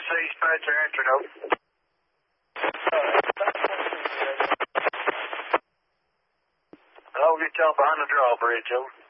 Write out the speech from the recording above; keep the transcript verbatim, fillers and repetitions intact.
Dispatcher, answer note. Hello, get y'all behind the drawbridge, over.